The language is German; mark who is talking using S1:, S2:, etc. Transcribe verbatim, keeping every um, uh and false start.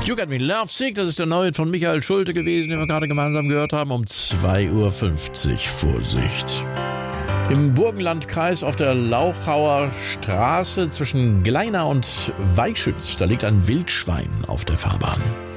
S1: You Got Me Love Sick, das ist der neue von Michael Schulte gewesen, den wir gerade gemeinsam gehört haben, um zwei Uhr fünfzig. Vorsicht. Im Burgenlandkreis auf der Lauchauer Straße zwischen Gleina und Weichschütz, da liegt ein Wildschwein auf der Fahrbahn.